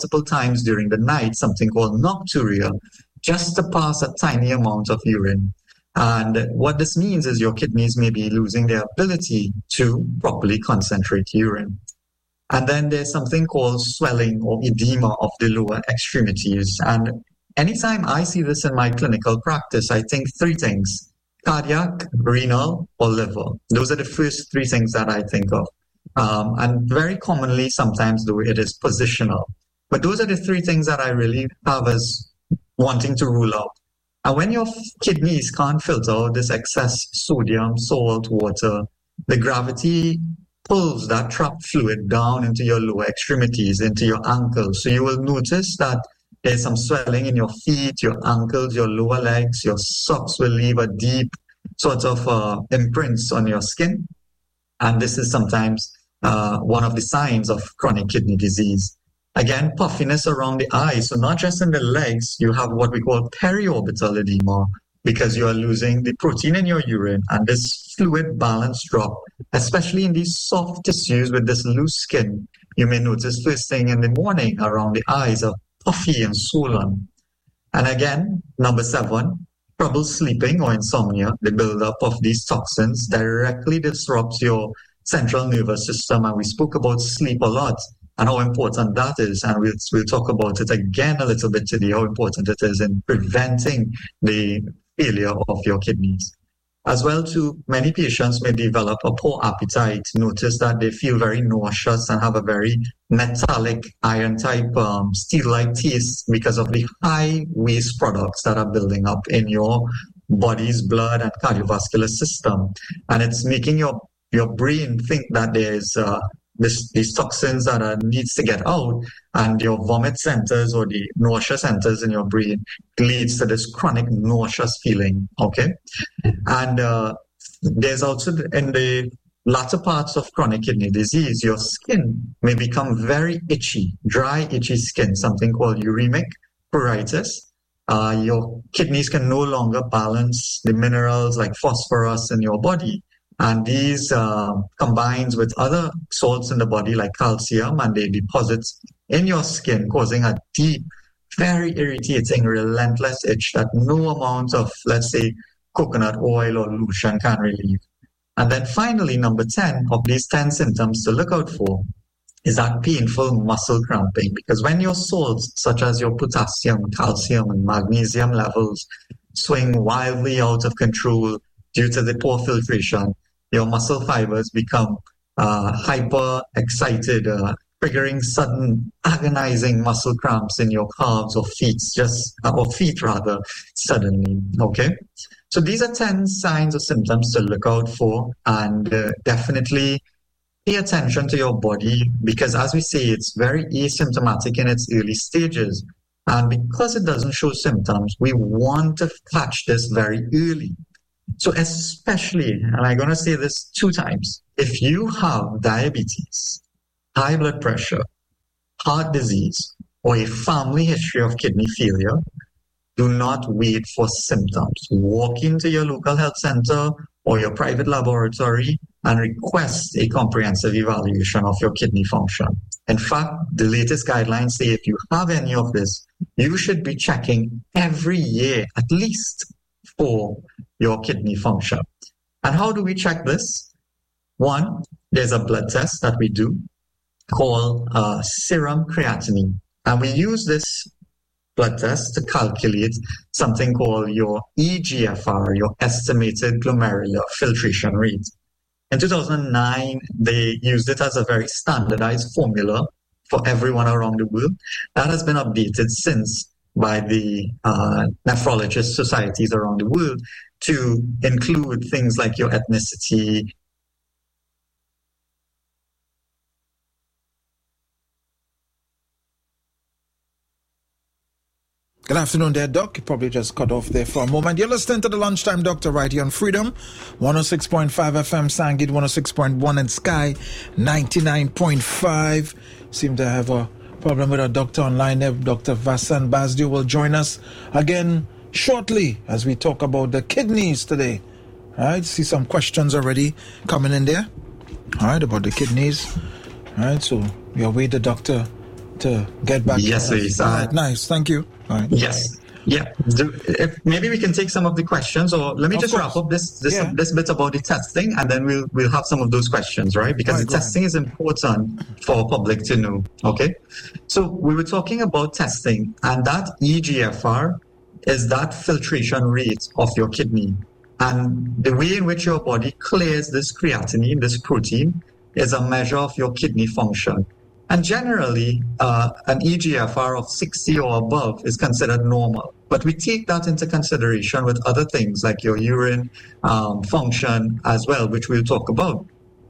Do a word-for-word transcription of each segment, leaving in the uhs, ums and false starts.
multiple times during the night, something called nocturia, just to pass a tiny amount of urine. And what this means is your kidneys may be losing their ability to properly concentrate urine. And then there's something called swelling or edema of the lower extremities. And anytime I see this in my clinical practice, I think three things: cardiac, renal, or liver. Those are the first three things that I think of. Um, and very commonly, sometimes though, it is positional. But those are the three things that I really have as wanting to rule out. And when your kidneys can't filter out this excess sodium, salt, water, the gravity pulls that trapped fluid down into your lower extremities, into your ankles. So you will notice that there's some swelling in your feet, your ankles, your lower legs. Your socks will leave a deep sort of uh, imprints on your skin. And this is sometimes uh, one of the signs of chronic kidney disease. Again, puffiness around the eyes. So not just in the legs, you have what we call periorbital edema, because you are losing the protein in your urine and this fluid balance drop, especially in these soft tissues with this loose skin. You may notice first thing in the morning around the eyes are puffy and swollen. And again, number seven, trouble sleeping or insomnia. The buildup of these toxins directly disrupts your central nervous system. And we spoke about sleep a lot and how important that is. And we'll, we'll talk about it again a little bit today, how important it is in preventing the failure of your kidneys. As well, too, many patients may develop a poor appetite. Notice that they feel very nauseous and have a very metallic, iron-type, um, steel-like taste because of the high waste products that are building up in your body's blood and cardiovascular system. And it's making your, your brain think that there's uh, this, these toxins that are, needs to get out, and your vomit centers or the nausea centers in your brain leads to this chronic nauseous feeling, okay? And uh, there's also in the latter parts of chronic kidney disease, your skin may become very itchy, dry, itchy skin, something called uremic pruritus. Uh, your kidneys can no longer balance the minerals like phosphorus in your body. And these uh, combines with other salts in the body like calcium, and they deposit in your skin, causing a deep, very irritating, relentless itch that no amount of, let's say, coconut oil or lotion can relieve. And then finally, number ten of these ten symptoms to look out for is that painful muscle cramping. Because when your salts, such as your potassium, calcium, and magnesium levels swing wildly out of control due to the poor filtration, your muscle fibers become uh, hyper excited, uh, triggering sudden agonizing muscle cramps in your calves or feet, just uh, or feet rather, suddenly. Okay, so these are ten signs or symptoms to look out for, and uh, definitely pay attention to your body, because as we say, it's very asymptomatic in its early stages, and because it doesn't show symptoms, we want to catch this very early. So especially, and I'm going to say this two times, if you have diabetes, high blood pressure, heart disease, or a family history of kidney failure, do not wait for symptoms. Walk into your local health center or your private laboratory and request a comprehensive evaluation of your kidney function. In fact, the latest guidelines say if you have any of this, you should be checking every year at least for your kidney function. And how do we check this? One, there's a blood test that we do called uh, serum creatinine. And we use this blood test to calculate something called your E G F R, your estimated glomerular filtration rate. In two thousand nine, they used it as a very standardized formula for everyone around the world. That has been updated since by the uh, nephrologist societies around the world to include things like your ethnicity. Good afternoon there, Doc. You probably just cut off there for a moment. You're listening to the Lunchtime Doctor right here on Freedom, one oh six point five F M, Sangit one oh six point one, and Sky ninety-nine point five. Seem to have a problem with our doctor online there. Doctor Vasant Basdio will join us again shortly as we talk about the kidneys today. All right, see some questions already coming in there. All right, about the kidneys. All right, so we await the doctor to get back yes, to please. All Uh, right, nice. Thank you. All right. Yes. Yeah. Do, if, maybe we can take some of the questions, or let me Of just course. wrap up this this, Yeah. this bit about the testing, and then we'll we'll have some of those questions, right? Because All right, the go testing is important for public to know. Okay. So we were talking about testing, and that E G F R is that filtration rate of your kidney, and the way in which your body clears this creatinine, this protein, is a measure of your kidney function. And generally, uh, an E G F R of sixty or above is considered normal. But we take that into consideration with other things like your urine um, function as well, which we'll talk about.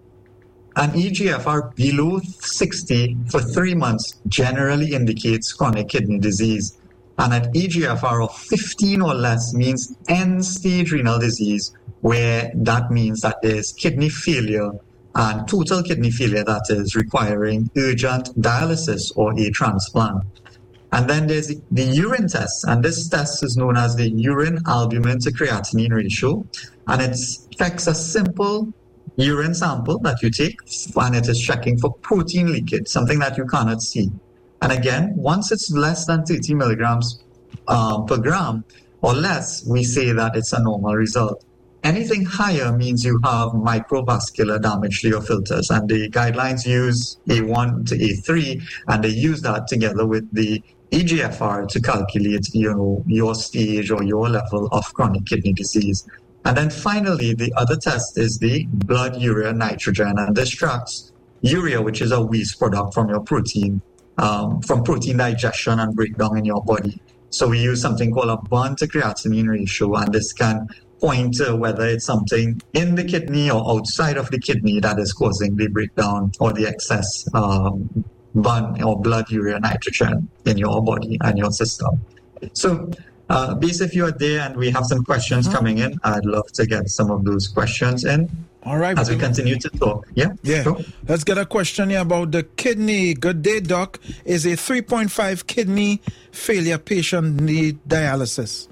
An E G F R below sixty for three months generally indicates chronic kidney disease. And an E G F R of fifteen or less means end-stage renal disease, where that means that there's kidney failure, and total kidney failure, that is, requiring urgent dialysis or a transplant. And then there's the, the urine test, and this test is known as the urine albumin to creatinine ratio, and it checks a simple urine sample that you take, and it is checking for protein leakage, something that you cannot see. And again, once it's less than thirty milligrams uh, per gram or less, we say that it's a normal result. Anything higher means you have microvascular damage to your filters, and the guidelines use A one to A three, and they use that together with the E G F R to calculate, you know, your stage or your level of chronic kidney disease. And then finally, the other test is the blood urea nitrogen, and this tracks urea, which is a waste product from your protein, um, from protein digestion and breakdown in your body. So we use something called a bond to creatinine ratio, and this can point to whether it's something in the kidney or outside of the kidney that is causing the breakdown or the excess um, bond or blood urea nitrogen in your body and your system. So, uh, Base, if you're there and we have some questions mm-hmm. coming in, I'd love to get some of those questions in. All right. As we continue to talk. Yeah? Yeah. Sure. Let's get a question here about the kidney. Good day, Doc. Is a three point five kidney failure patient need dialysis?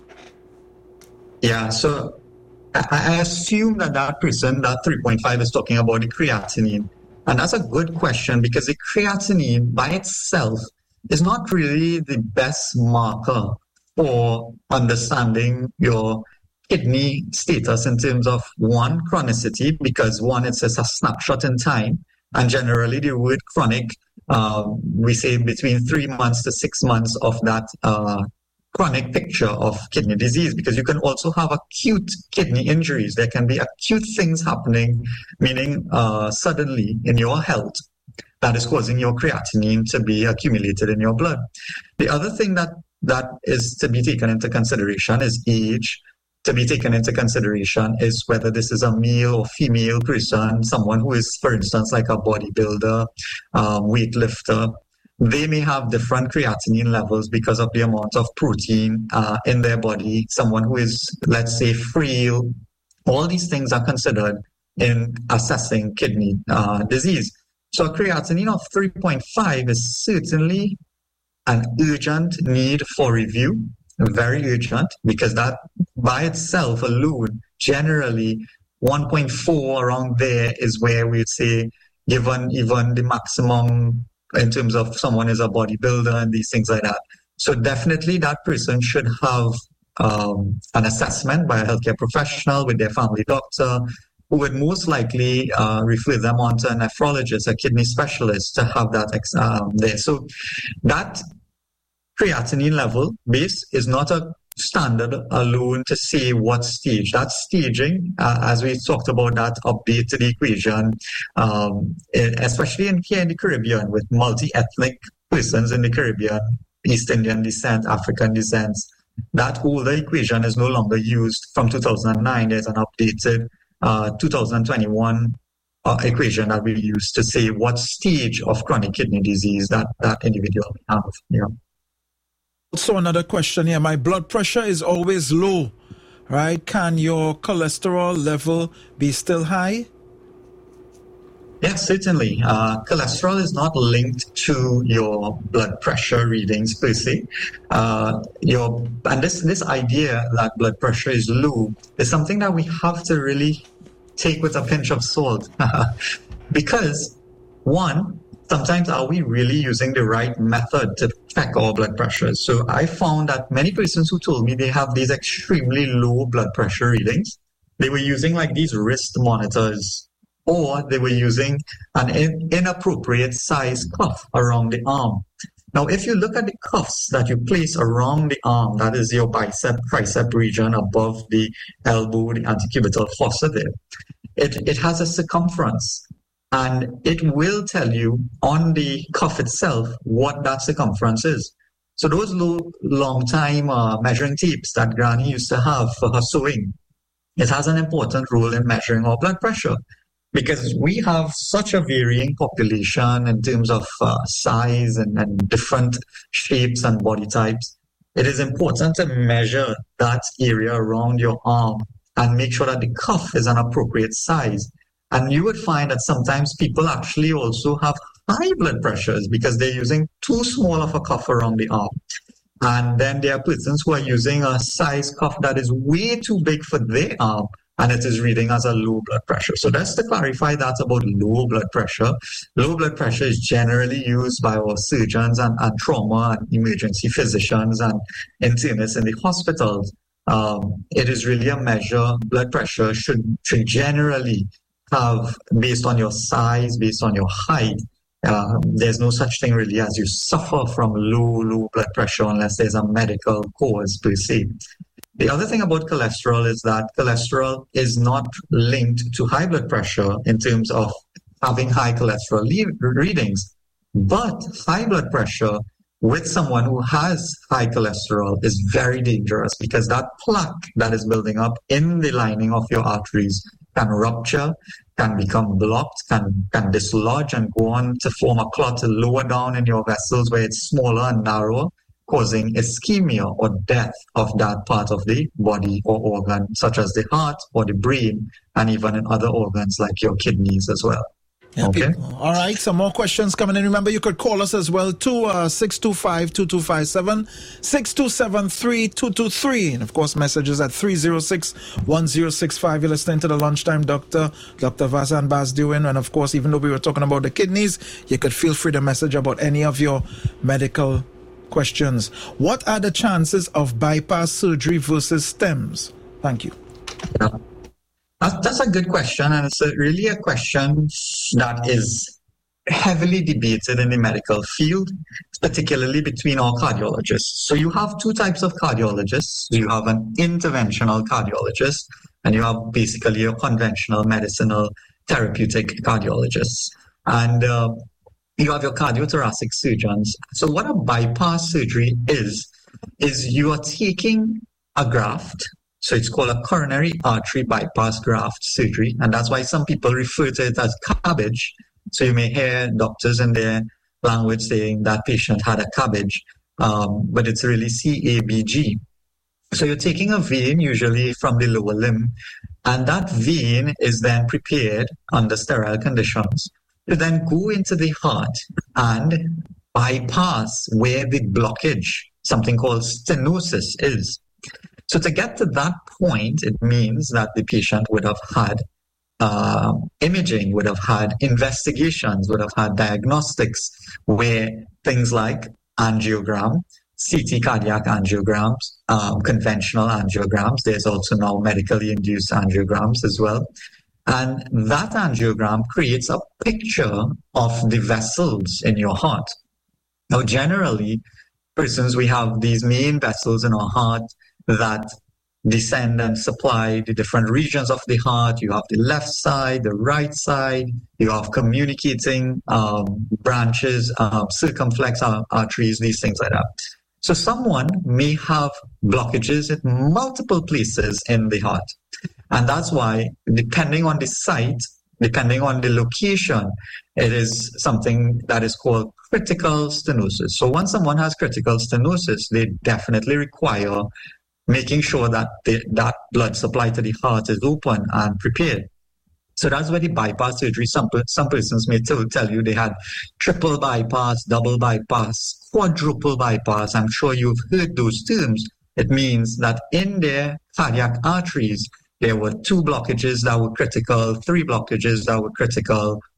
Yeah, so I assume that that person, that three point five, is talking about the creatinine. And that's a good question, because the creatinine by itself is not really the best marker for understanding your kidney status in terms of, one, chronicity, because one, it's just a snapshot in time. And generally the word chronic, uh, we say between three months to six months of that uh, chronic picture of kidney disease, because you can also have acute kidney injuries. There can be acute things happening, meaning uh, suddenly in your health, that is causing your creatinine to be accumulated in your blood. The other thing that that is to be taken into consideration is age. To be taken into consideration is whether this is a male or female person, someone who is, for instance, like a bodybuilder, um, weightlifter. They may have different creatinine levels because of the amount of protein uh, in their body. Someone who is, let's say, frail. All these things are considered in assessing kidney uh, disease. So a creatinine of three point five is certainly an urgent need for review, very urgent, because that by itself alone, generally one point four around there is where we'd say, given even the maximum in terms of someone is a bodybuilder and these things like that. So definitely that person should have um, an assessment by a healthcare professional with their family doctor, who would most likely uh, refer them on to a nephrologist, a kidney specialist, to have that ex- um, there. So that creatinine level base is not a standard alone to say what stage. That staging, uh, as we talked about that update to the equation, um, especially in here in the Caribbean with multi-ethnic persons in the Caribbean, East Indian descent, African descent, that older equation is no longer used from two thousand nine. There's an updated uh, two thousand twenty-one uh, equation that we use to say what stage of chronic kidney disease that that individual may have. You know. Also, another question here. My blood pressure is always low, right? Can your cholesterol level be still high? Yes, certainly. Uh, cholesterol is not linked to your blood pressure readings per se. Uh, your and this this idea that blood pressure is low is something that we have to really take with a pinch of salt, because one, sometimes are we really using the right method to check our blood pressure? So I found that many persons who told me they have these extremely low blood pressure readings, they were using like these wrist monitors, or they were using an in- inappropriate size cuff around the arm. Now, if you look at the cuffs that you place around the arm, that is your bicep, tricep region above the elbow, the antecubital fossa there, it, it has a circumference. And it will tell you on the cuff itself what that circumference is. So those low, long time uh, measuring tapes that Granny used to have for her sewing, it has an important role in measuring our blood pressure, because we have such a varying population in terms of uh, size and, and different shapes and body types. It is important to measure that area around your arm and make sure that the cuff is an appropriate size. And you would find that sometimes people actually also have high blood pressures because they're using too small of a cuff around the arm. And then there are persons who are using a size cuff that is way too big for their arm, and it is reading as a low blood pressure. So just to clarify that about low blood pressure, low blood pressure is generally used by our surgeons and, and trauma and emergency physicians and internists in the hospitals. Um, it is really a measure. Blood pressure should, should generally have, based on your size, based on your height, uh, there's no such thing really as you suffer from low, low blood pressure unless there's a medical cause per se. The other thing about cholesterol is that cholesterol is not linked to high blood pressure in terms of having high cholesterol le- readings, but high blood pressure with someone who has high cholesterol is very dangerous because that plaque that is building up in the lining of your arteries can rupture, can become blocked, can, can dislodge and go on to form a clot lower down in your vessels where it's smaller and narrower, causing ischemia or death of that part of the body or organ, such as the heart or the brain, and even in other organs like your kidneys as well. Yeah, okay. People. All right, some more questions coming in. Remember, you could call us as well, to uh, six two five, two two five seven, six two seven three, two two three. And, of course, messages at three oh six, one oh six five. You're listening to the Lunchtime Doctor, Doctor Vazan Basdewin. And, of course, even though we were talking about the kidneys, you could feel free to message about any of your medical questions. What are the chances of bypass surgery versus stems? Thank you. Yeah. That's a good question, and it's a, really a question that is heavily debated in the medical field, particularly between our cardiologists. So you have two types of cardiologists. You have an interventional cardiologist, and you have basically your conventional medicinal therapeutic cardiologists. And uh, you have your cardiothoracic surgeons. So what a bypass surgery is, is you are taking a graft. So it's called a coronary artery bypass graft surgery. And that's why some people refer to it as cabbage. So you may hear doctors in their language saying that patient had a cabbage, um, but it's really C A B G. So you're taking a vein, usually from the lower limb, and that vein is then prepared under sterile conditions to then go into the heart and bypass where the blockage, something called stenosis, is. So to get to that point, it means that the patient would have had uh, imaging, would have had investigations, would have had diagnostics where things like angiogram, C T cardiac angiograms, um, conventional angiograms. There's also now medically induced angiograms as well. And that angiogram creates a picture of the vessels in your heart. Now, generally, persons, we have these main vessels in our heart that descend and supply the different regions of the heart. You have the left side, the right side. You have communicating um, branches, uh, circumflex arteries, these things like that. So someone may have blockages at multiple places in the heart. And that's why, depending on the site, depending on the location, it is something that is called critical stenosis. So once someone has critical stenosis, they definitely require making sure that the, that blood supply to the heart is open and prepared. So that's where the bypass surgery, some, some persons may tell, tell you they had triple bypass, double bypass, quadruple bypass. I'm sure you've heard those terms. It means that in their cardiac arteries, there were two blockages that were critical, three blockages that were critical,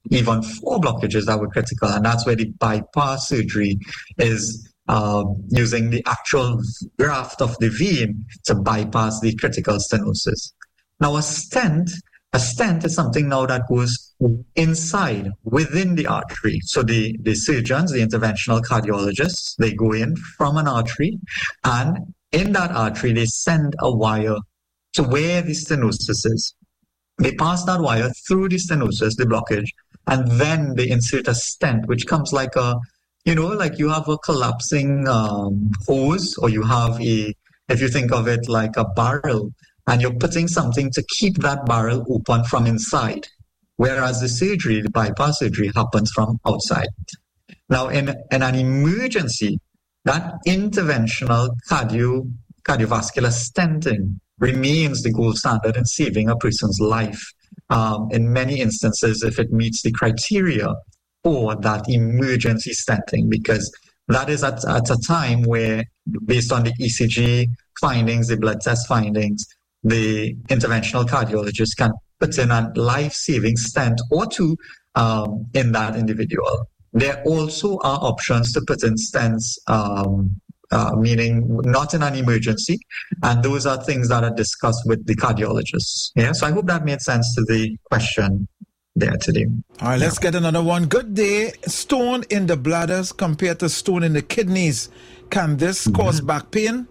even four blockages that were critical. And that's where the bypass surgery is uh, using the actual graft of the vein to bypass the critical stenosis. Now, a stent, a stent is something now that goes inside, within the artery. So the, the surgeons, the interventional cardiologists, they go in from an artery, and in that artery, they send a wire to where the stenosis is. They pass that wire through the stenosis, the blockage, and then they insert a stent, which comes like a, you know, like you have a collapsing um, hose, or you have a, if you think of it like a barrel, and you're putting something to keep that barrel open from inside. Whereas the surgery, the bypass surgery, happens from outside. Now, in, in an emergency, that interventional cardio, cardiovascular stenting remains the gold standard in saving a person's life. Um, in many instances, if it meets the criteria for that emergency stenting, because that is at, at a time where, based on the E C G findings, the blood test findings, the interventional cardiologist can put in a life-saving stent or two um, in that individual. There also are options to put in stents, um, uh, meaning not in an emergency, and those are things that are discussed with the cardiologists. Yeah, so I hope that made sense to the question there today. All right, let's get another one. Good day. Stone in the bladders compared to stone in the kidneys. Can this mm-hmm. cause back pain?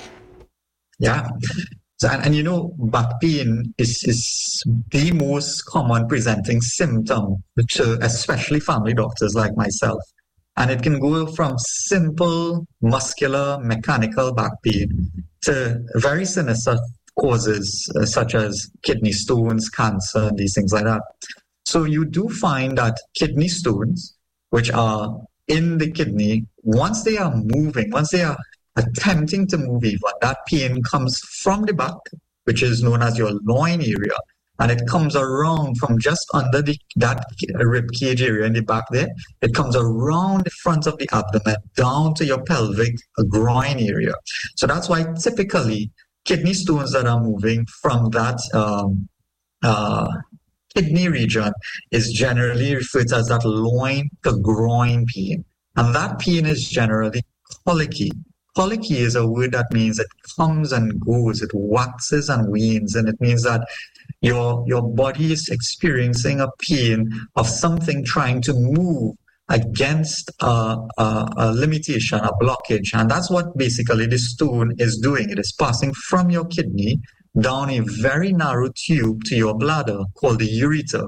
Yeah. So, and, and you know, back pain is, is the most common presenting symptom to especially family doctors like myself. And it can go from simple muscular mechanical back pain to very sinister causes uh, such as kidney stones, cancer, and these things like that. So you do find that kidney stones, which are in the kidney, once they are moving, once they are attempting to move even, that pain comes from the back, which is known as your loin area, and it comes around from just under the, that rib cage area in the back there. It comes around the front of the abdomen down to your pelvic groin area. So that's why typically kidney stones that are moving from that um, uh, kidney region is generally referred to as that loin to groin pain. And that pain is generally colicky. Colicky is a word that means it comes and goes, it waxes and wanes, and it means that your your body is experiencing a pain of something trying to move against a, a, a limitation, a blockage. And that's what basically the stone is doing. It is passing from your kidney down a very narrow tube to your bladder called the ureter.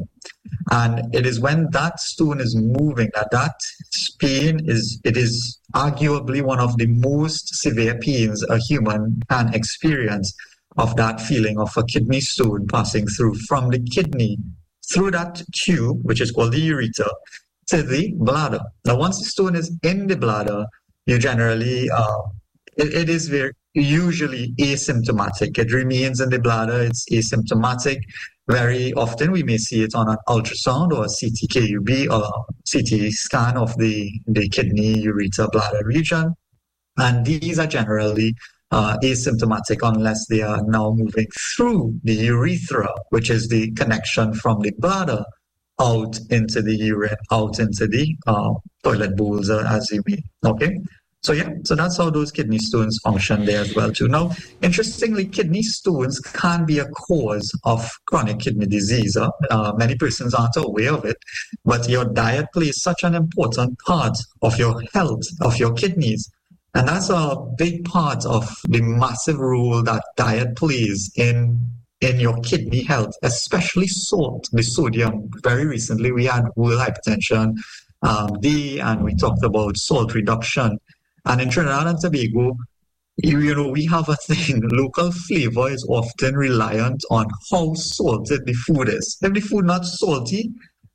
And it is when that stone is moving that that pain is, it is arguably one of the most severe pains a human can experience, of that feeling of a kidney stone passing through from the kidney through that tube, which is called the ureter, to the bladder. Now, once the stone is in the bladder, you generally, uh, it, it is very usually asymptomatic. It remains in the bladder, it's asymptomatic. Very often we may see it on an ultrasound or a C T K U B or C T scan of the, the kidney, ureter, bladder region. And these are generally uh, asymptomatic unless they are now moving through the urethra, which is the connection from the bladder out into the urine, out into the uh, toilet bowls, uh, as you may. Okay. So yeah, so that's how those kidney stones function there as well too. Now, interestingly, kidney stones can be a cause of chronic kidney disease. Uh, uh, many persons aren't aware of it, but your diet plays such an important part of your health, of your kidneys. And that's a big part of the massive role that diet plays in, in your kidney health, especially salt, the sodium. Very recently, we had World Hypertension um, Day, and we talked about salt reduction. And in Trinidad and Tobago, you, you know, we have a thing. Local flavor is often reliant on how salted the food is. If the food not salty,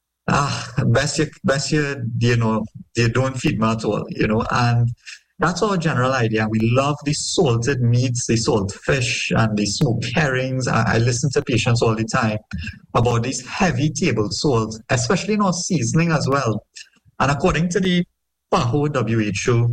ah, best you, best you, you know, they don't feed me at all, you know. And that's our general idea. We love the salted meats, the salt fish, and the smoked herrings. I, I listen to patients all the time about this heavy table salt, especially in our seasoning as well. And according to the PAHO W H O,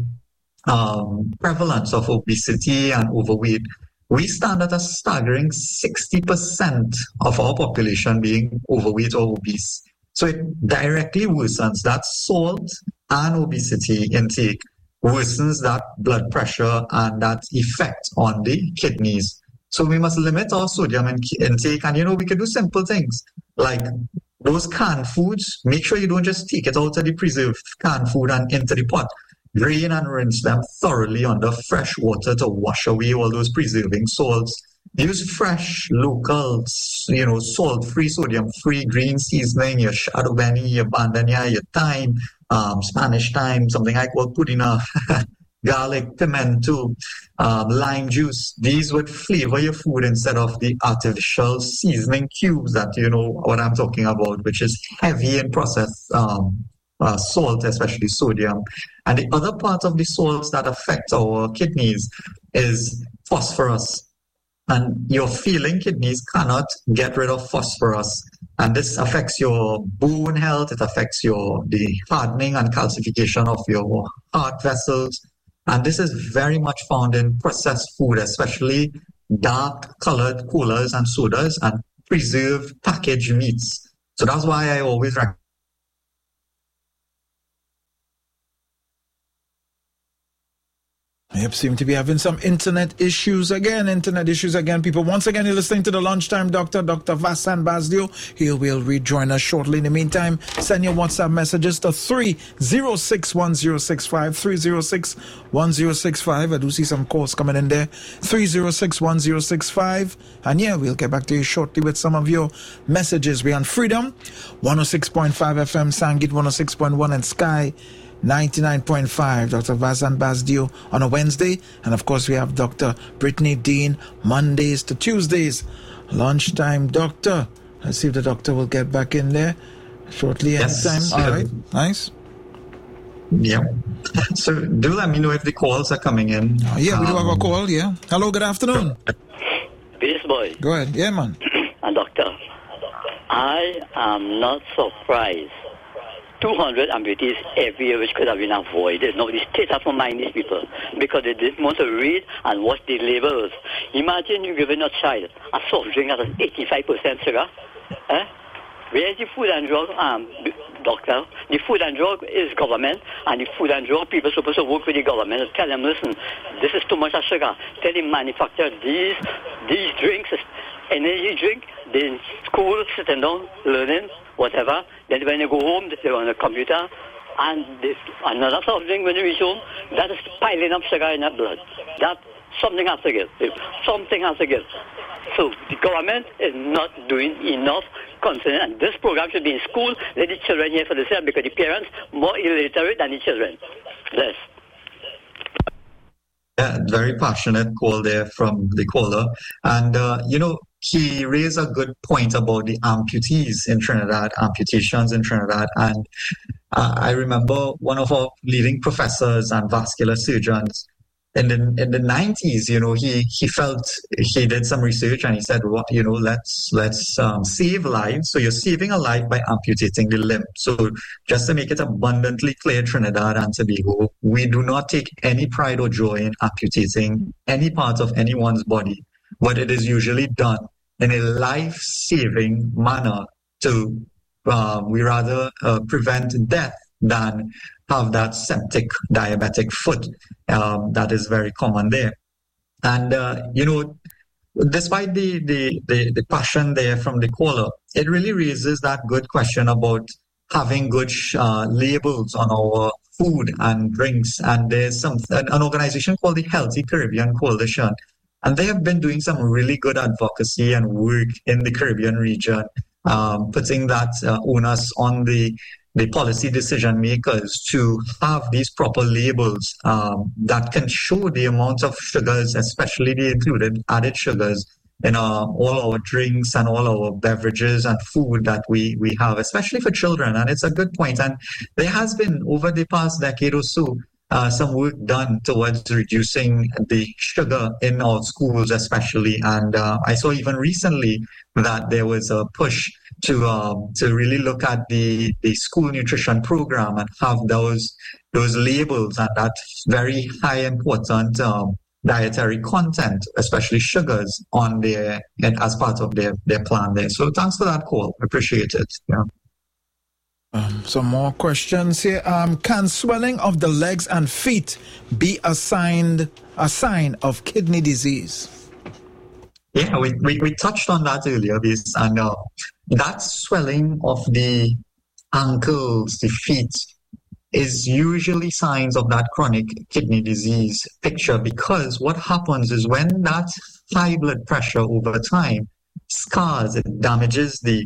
Um, prevalence of obesity and overweight, we stand at a staggering sixty percent of our population being overweight or obese. So it directly worsens that salt and obesity intake, worsens that blood pressure and that effect on the kidneys. So we must limit our sodium in- intake. And, you know, we can do simple things like those canned foods. Make sure you don't just take it out of the preserved canned food and into the pot. Drain and rinse them thoroughly under fresh water to wash away all those preserving salts. Use fresh, local, you know, salt-free, sodium-free green seasoning, your shadow benny, your bandania, your thyme, um, Spanish thyme, something I call pudina, garlic, pimento, um, lime juice. These would flavor your food instead of the artificial seasoning cubes that you know what I'm talking about, which is heavy in processed um, uh, salt, especially sodium. And the other part of the salts that affect our kidneys is phosphorus. And your failing kidneys cannot get rid of phosphorus. And this affects your bone health. It affects your the hardening and calcification of your heart vessels. And this is very much found in processed food, especially dark colored colas and sodas and preserved packaged meats. So that's why I always recommend. Yep, seem to be having some internet issues again. Internet issues again, people. Once again, you're listening to the Lunchtime Doctor, Doctor Vassan Basdio. He will rejoin us shortly. In the meantime, send your WhatsApp messages to three zero six one zero six five, three zero six one zero six five. I do see some calls coming in there. three zero six one zero six five. And yeah, we'll get back to you shortly with some of your messages. We're on Freedom, one oh six point five F M, Sangit one oh six point one, and Sky ninety-nine point five, Doctor Vassan Basdio on a Wednesday. And of course, we have Doctor Brittany Dean Mondays to Tuesdays. Lunchtime Doctor. Let's see if the doctor will get back in there shortly. Yes. Anytime. All right. Nice. Yeah. So do let me know if the calls are coming in. Oh, yeah, we do have a Um, call. Yeah. Hello, good afternoon. Peace, boy. Go ahead. Yeah, man. And doctor, I am not surprised. two hundred amputees every year which could have been avoided. No, the state have to mind these people because they didn't want to read and watch the labels. Imagine you giving a child a soft drink that has eighty-five percent sugar. Eh? Where is the food and drug, um, doctor? The food and drug is government, and the food and drug people are supposed to work with the government and tell them, listen, this is too much of sugar. Tell them manufacture these these drinks, energy drink, they in school, sitting down, learning, whatever. Then when they go home, they're on the computer, and this, another soft drink when they reach home, that is piling up sugar in their blood. That something has to give. Something has to give. So the government is not doing enough concerning, and this program should be in school. Let the children hear for themselves because the parents more illiterate than the children. Yes. Yeah, very passionate call there from the caller. And, uh, you know, he raised a good point about the amputees in Trinidad, amputations in Trinidad. And uh, I remember one of our leading professors and vascular surgeons in the in the nineties, you know, he he felt he did some research and he said, well, you know, let's let's um, save lives. So you're saving a life by amputating the limb. So just to make it abundantly clear, Trinidad and Tobago, we do not take any pride or joy in amputating any part of anyone's body, but it is usually done in a life-saving manner to uh, we rather uh, prevent death than have that septic diabetic foot um, that is very common there. And, uh, you know, despite the, the, the, the passion there from the caller, it really raises that good question about having good uh, labels on our food and drinks. And there's some an, an organization called the Healthy Caribbean Coalition, and they have been doing some really good advocacy and work in the Caribbean region, um, putting that uh, onus on the the policy decision makers to have these proper labels um, that can show the amount of sugars, especially the included added sugars in uh, all our drinks and all our beverages and food that we, we have, especially for children. And it's a good point. And there has been, over the past decade or so, uh, some work done towards reducing the sugar in our schools, especially. And uh, I saw even recently that there was a push to um, to really look at the, the school nutrition program and have those those labels and that very high important um, dietary content, especially sugars, on their and as part of their, their plan there. So thanks for that call. Appreciate it. Yeah. Um, some more questions here. Um, can swelling of the legs and feet be a sign, a sign of kidney disease? Yeah, we, we, we touched on that earlier, and uh, that swelling of the ankles, the feet, is usually signs of that chronic kidney disease picture, because what happens is when that high blood pressure over time scars, it damages the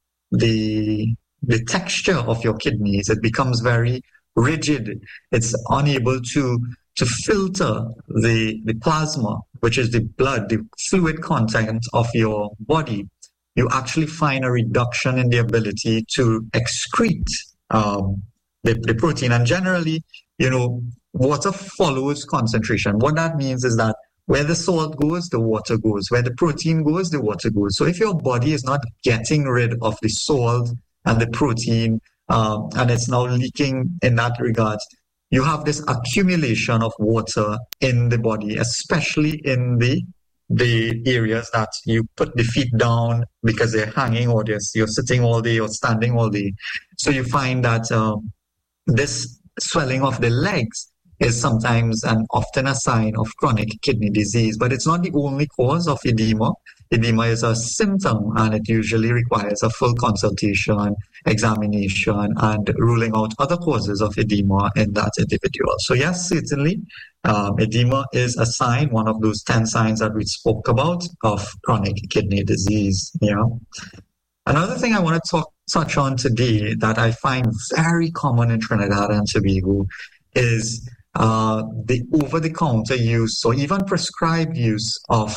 the the texture of your kidneys. It becomes very rigid. It's unable to to filter the the plasma, which is the blood, the fluid content of your body. You actually find a reduction in the ability to excrete um, the, the protein. And generally, you know, water follows concentration. What that means is that where the salt goes, the water goes. Where the protein goes, the water goes. So if your body is not getting rid of the salt and the protein, um, and it's now leaking in that regard, you have this accumulation of water in the body, especially in the the areas that you put the feet down because they're hanging, or you're sitting all day or standing all day. So you find that um, this swelling of the legs is sometimes and often a sign of chronic kidney disease, but it's not the only cause of edema. Edema is a symptom, and it usually requires a full consultation, examination, and ruling out other causes of edema in that individual. So yes, certainly, um, edema is a sign, one of those ten signs that we spoke about of chronic kidney disease. Yeah. Another thing I want to talk, touch on today that I find very common in Trinidad and Tobago is uh, the over-the-counter use or even prescribed use of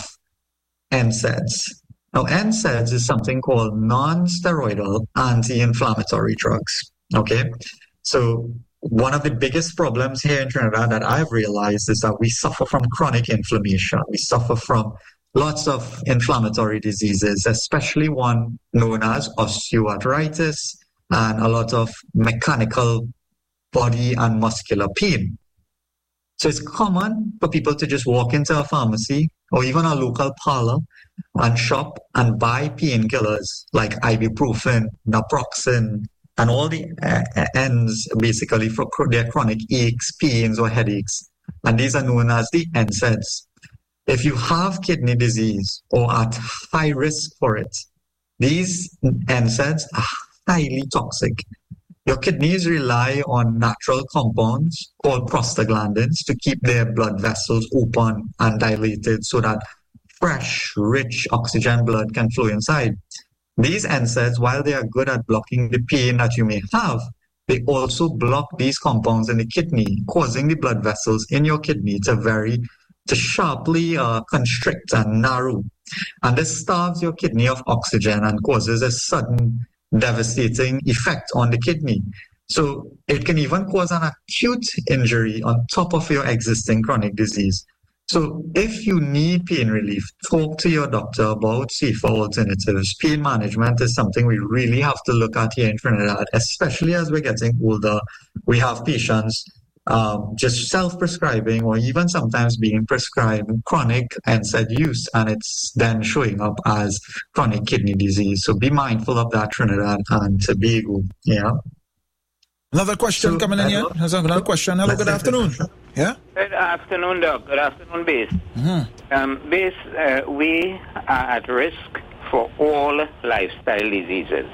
N SAIDs. Now, N SAIDs is something called non-steroidal anti-inflammatory drugs. Okay, so one of the biggest problems here in Trinidad that I've realized is that we suffer from chronic inflammation. We suffer from lots of inflammatory diseases, especially one known as osteoarthritis and a lot of mechanical body and muscular pain. So it's common for people to just walk into a pharmacy or even a local parlor and shop and buy painkillers like ibuprofen, naproxen, and all the uh, ends basically for their chronic aches, pains, or headaches. And these are known as the N SAIDs. If you have kidney disease or at high risk for it, these N SAIDs are highly toxic. Your kidneys rely on natural compounds called prostaglandins to keep their blood vessels open and dilated so that fresh, rich oxygen blood can flow inside. These N SAIDs, while they are good at blocking the pain that you may have, they also block these compounds in the kidney, causing the blood vessels in your kidney to very, to sharply uh, constrict and narrow. And this starves your kidney of oxygen and causes a sudden devastating effect on the kidney. So it can even cause an acute injury on top of your existing chronic disease. So if you need pain relief, talk to your doctor about safer alternatives. Pain management is something we really have to look at here in Trinidad, especially as we're getting older. We have patients um, just self-prescribing or even sometimes being prescribed chronic N SAID use, and it's then showing up as chronic kidney disease. So be mindful of that, Trinidad and Tobago. Yeah. Another question so, coming in here. There's another question. Hello, good afternoon. Yeah? Good afternoon, Doc. Good afternoon, Base. Mm-hmm. Um, Base, uh, we are at risk for all lifestyle diseases,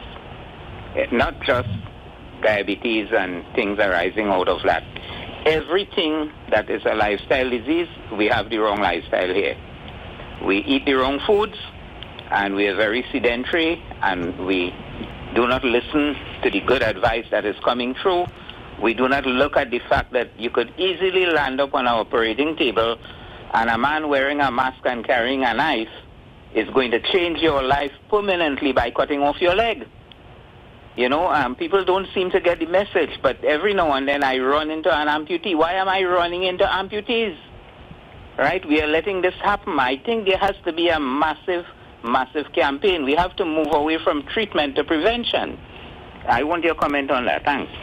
not just diabetes and things arising out of that. Everything that is a lifestyle disease, we have the wrong lifestyle here. We eat the wrong foods, and we are very sedentary, and we do not listen to the good advice that is coming through. We do not look at the fact that you could easily land up on an operating table and a man wearing a mask and carrying a knife is going to change your life permanently by cutting off your leg. You know, um, people don't seem to get the message, but every now and then I run into an amputee. Why am I running into amputees? Right? We are letting this happen. I think there has to be a massive, massive campaign. We have to move away from treatment to prevention. I want your comment on that. Thanks.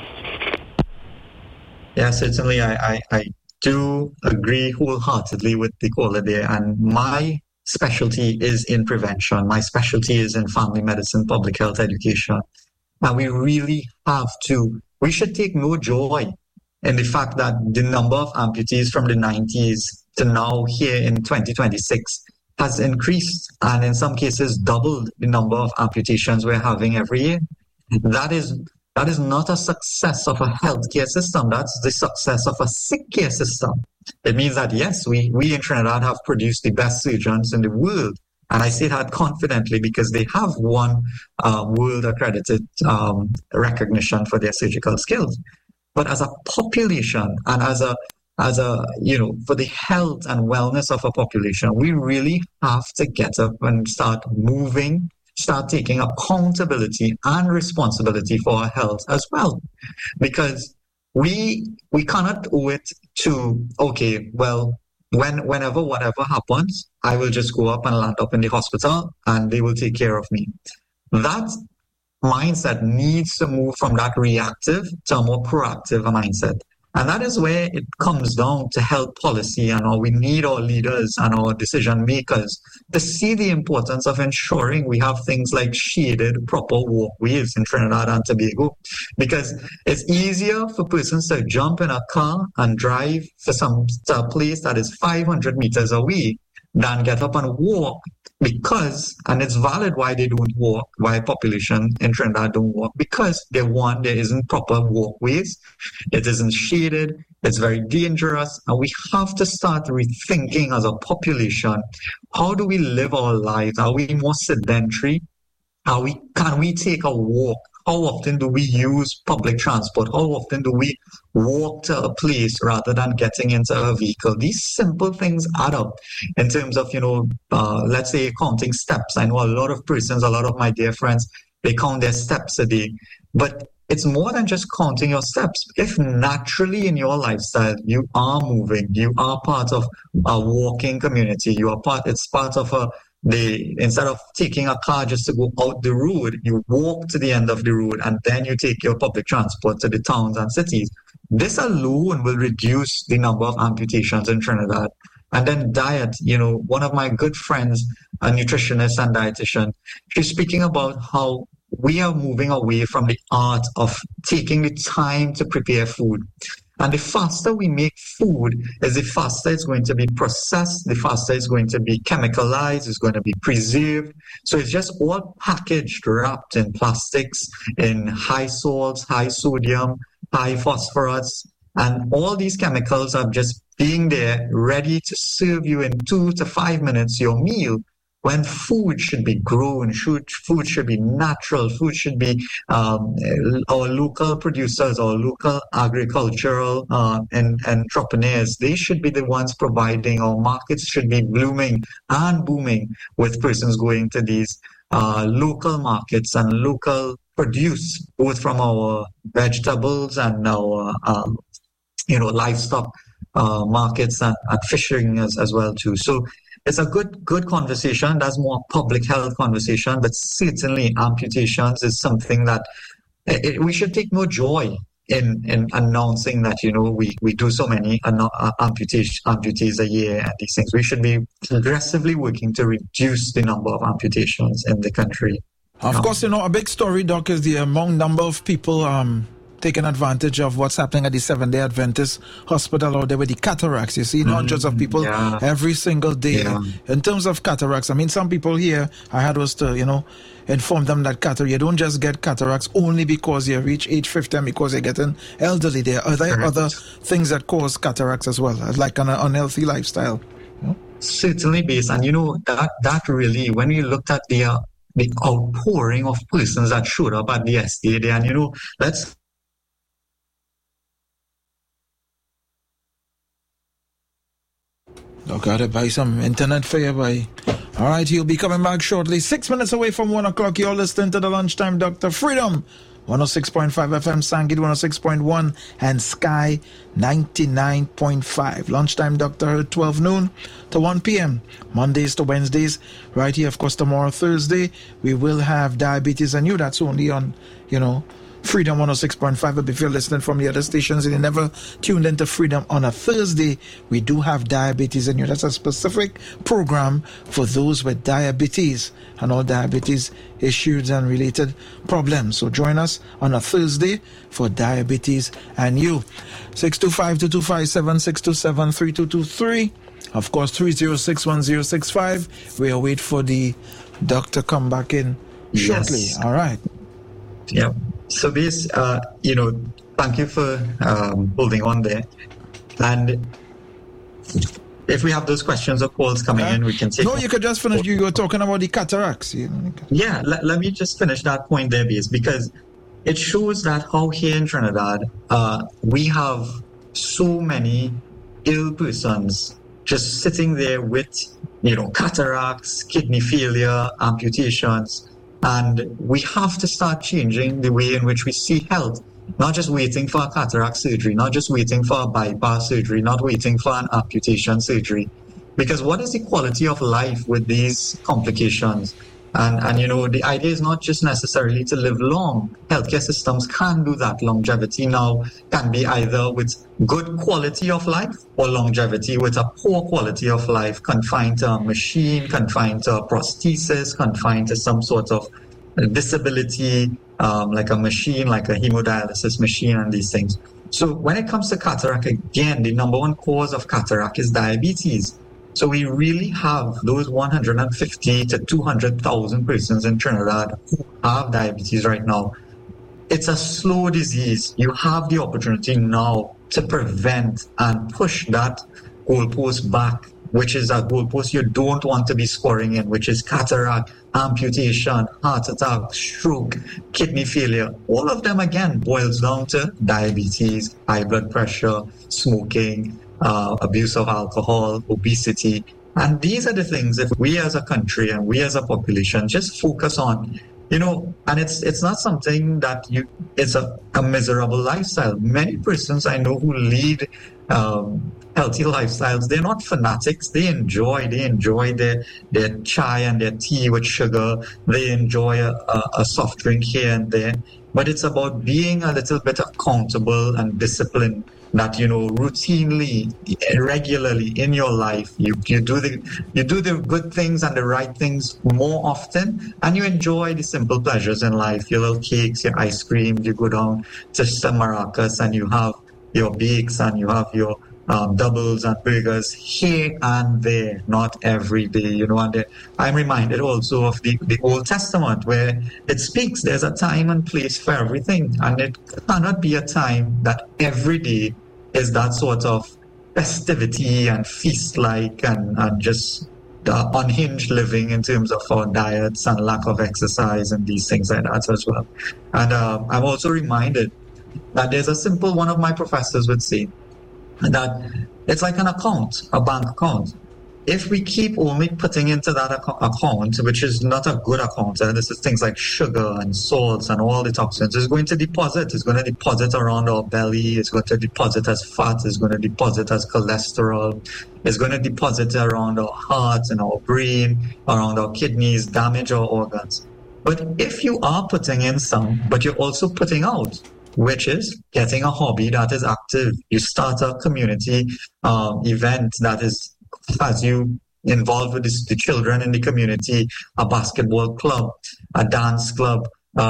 Yeah, certainly. I, I, I do agree wholeheartedly with the caller there. And my specialty is in prevention. My specialty is in family medicine, public health education. And we really have to, we should take no joy in the fact that the number of amputees from the nineties to now here in twenty twenty-six has increased, and in some cases doubled the number of amputations we're having every year. That is that is not a success of a healthcare system. That's the success of a sick care system. It means that, yes, we, we in Trinidad have produced the best surgeons in the world. And I say that confidently because they have won uh, world accredited um, recognition for their surgical skills. But as a population and as a As a, you know, for the health and wellness of a population, we really have to get up and start moving, start taking accountability and responsibility for our health as well. Because we we cannot owe it to, okay, well, when whenever whatever happens, I will just go up and land up in the hospital and they will take care of me. That mindset needs to move from that reactive to a more proactive mindset. And that is where it comes down to health policy, and how we need our leaders and our decision makers to see the importance of ensuring we have things like shaded, proper walkways in Trinidad and Tobago. Because it's easier for persons to jump in a car and drive to some to a place that is five hundred meters away than get up and walk. Because, and it's valid why they don't walk, why population in Trinidad don't walk, because they one, there isn't proper walkways, it isn't shaded, it's very dangerous, and we have to start rethinking as a population, how do we live our lives? Are we more sedentary? Are we, can we take a walk? How often do we use public transport? How often do we walk to a place rather than getting into a vehicle? These simple things add up in terms of, you know, uh, let's say counting steps. I know a lot of persons, a lot of my dear friends, they count their steps a day. But it's more than just counting your steps. If naturally in your lifestyle, you are moving, you are part of a walking community, you are part, it's part of a They, instead of taking a car just to go out the road, you walk to the end of the road and then you take your public transport to the towns and cities. This alone will reduce the number of amputations in Trinidad. And then diet, you know, one of my good friends, a nutritionist and dietitian, she's speaking about how we are moving away from the art of taking the time to prepare food. And the faster we make food is the faster it's going to be processed, the faster it's going to be chemicalized, it's going to be preserved. So it's just all packaged, wrapped in plastics, in high salts, high sodium, high phosphorus. And all these chemicals are just being there, ready to serve you in two to five minutes your meal. When food should be grown, should, food should be natural, food should be um, our local producers, our local agricultural uh, and, and entrepreneurs. They should be the ones providing. Our markets should be blooming and booming with persons going to these uh, local markets and local produce, both from our vegetables and our uh, you know livestock uh, markets and, and fishing as, as well too. So. It's a good good conversation. That's more public health conversation, but certainly amputations is something that it, we should take more joy in, in announcing that, you know, we, we do so many uh, amputation, amputees a year and these things. We should be aggressively working to reduce the number of amputations in the country. Of um, course, you know, a big story, Doc, is the amount number of people um taking advantage of what's happening at the Seventh-day Adventist Hospital out there with the cataracts. You see, mm, hundreds of people yeah. every single day. Yeah. In terms of cataracts, I mean, some people here, I had was to, you know, inform them that cataract, you don't just get cataracts only because you reach age fifty and because you're getting elderly. There are other, other things that cause cataracts as well, like an unhealthy lifestyle. You know? Certainly, based, and you know, that, that really, when you looked at the, uh, the outpouring of persons that showed up at the S D A there, and you know, let's Oh, gotta buy some internet for you, boy. All right, he'll be coming back shortly. Six minutes away from one o'clock. You're listening to the Lunchtime Doctor Freedom. one oh six point five F M, Sangit one oh six point one, and Sky ninety-nine point five. Lunchtime Doctor, twelve noon to one p.m. Mondays to Wednesdays. Right here, of course, tomorrow, Thursday, we will have Diabetes and You. That's only on, you know, Freedom one oh six point five. But if you're listening from the other stations and you never tuned into Freedom on a Thursday, we do have Diabetes in You. That's a specific program for those with diabetes and all diabetes issues and related problems. So join us on a Thursday for Diabetes and You. six two five, two two five seven, six two seven, three two two three. Of course, three oh six, one oh six five. We'll wait for the doctor come back in shortly. Yes. All right. Yeah. So this, uh, you know, thank you for um, holding on there. And if we have those questions or calls coming uh, in, we can take... No, you could just finish. You were talking about the cataracts. You know. Yeah, let, let me just finish that point there, Base, because it shows that how here in Trinidad, uh, we have so many ill persons just sitting there with, you know, cataracts, kidney failure, amputations, and we have to start changing the way in which we see health. Not just waiting for a cataract surgery, not just waiting for a bypass surgery, not waiting for an amputation surgery. Because what is the quality of life with these complications? And, and you know, the idea is not just necessarily to live long. Healthcare systems can do that. Longevity now can be either with good quality of life or longevity with a poor quality of life, confined to a machine, confined to a prosthesis, confined to some sort of disability, um, like a machine, like a hemodialysis machine and these things. So when it comes to cataract, again, the number one cause of cataract is diabetes. So we really have those one hundred fifty to two hundred thousand persons in Trinidad who have diabetes right now. It's a slow disease. You have the opportunity now to prevent and push that goalpost back, which is a goalpost you don't want to be scoring in, which is cataract, amputation, heart attack, stroke, kidney failure. All of them, again, boils down to diabetes, high blood pressure, smoking, Uh, abuse of alcohol, obesity. And these are the things if we as a country and we as a population just focus on, you know, and it's it's not something that you, it's a, a miserable lifestyle. Many persons I know who lead um, healthy lifestyles, they're not fanatics. They enjoy, they enjoy their, their chai and their tea with sugar. They enjoy a, a, a soft drink here and there. But it's about being a little bit accountable and disciplined. That, you know, routinely, regularly in your life, you, you do the you do the good things and the right things more often, and you enjoy the simple pleasures in life, your little cakes, your ice cream, you go down to some Maracas and you have your bakes and you have your um, doubles and burgers here and there, not every day, you know. And the, I'm reminded also of the, the Old Testament where it speaks, there's a time and place for everything, and it cannot be a time that every day is that sort of festivity and feast-like and, and just uh, unhinged living in terms of our diets and lack of exercise and these things like that as well. And uh, I'm also reminded that there's a simple, one of my professors would say, that it's like an account, a bank account. If we keep only putting into that ac- account, which is not a good account, and this is things like sugar and salts and all the toxins, it's going to deposit. It's going to deposit around our belly. It's going to deposit as fat. It's going to deposit as cholesterol. It's going to deposit around our heart and our brain, around our kidneys, damage our organs. But if you are putting in some, but you're also putting out, which is getting a hobby that is active. You start a community um, event that is, as you involved with this, the children in the community, a basketball club, a dance club,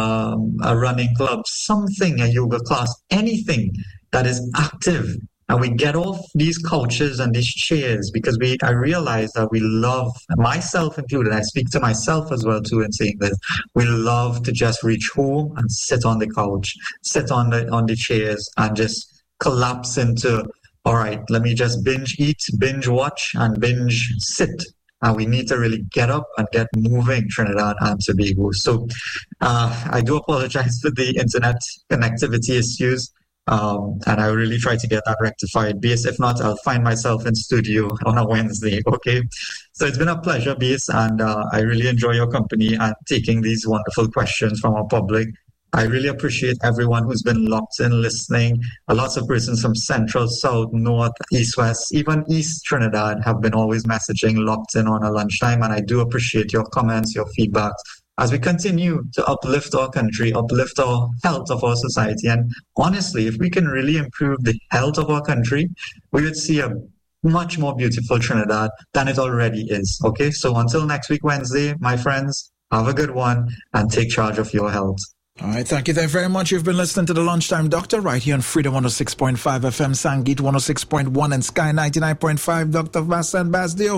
um, a running club, something, a yoga class, anything that is active. And we get off these couches and these chairs because we, I realize that we love, myself included, I speak to myself as well too in saying this, we love to just reach home and sit on the couch, sit on the, on the chairs and just collapse into, all right, let me just binge eat, binge watch and binge sit. And we need to really get up and get moving, Trinidad and Tobago. So uh, I do apologize for the internet connectivity issues. Um, and I really try to get that rectified. Base, if not, I'll find myself in studio on a Wednesday, okay? So it's been a pleasure, Base, and uh, I really enjoy your company and taking these wonderful questions from our public. I really appreciate everyone who's been locked in listening. A lots of persons from Central, South, North, East, West, even East Trinidad have been always messaging locked in on a lunchtime, and I do appreciate your comments, your feedback, as we continue to uplift our country, uplift our health of our society. And honestly, if we can really improve the health of our country, we would see a much more beautiful Trinidad than it already is. Okay, so until next week, Wednesday, my friends, have a good one and take charge of your health. All right, thank you very much. You've been listening to the Lunchtime Doctor right here on Freedom one oh six point five F M, Sangit one oh six point one and Sky ninety-nine point five. Doctor Vincent Basdio.